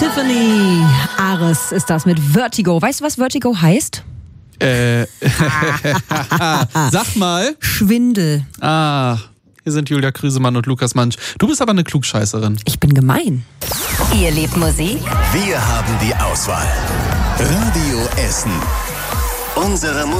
Tiffany Ares ist das mit Vertigo. Weißt du, was Vertigo heißt? Sag mal. Schwindel. Hier sind Julia Krüsemann und Lukas Mansch. Du bist aber eine Klugscheißerin. Ich bin gemein. Ihr liebt Musik? Wir haben die Auswahl. Radio Essen. Unsere Musik.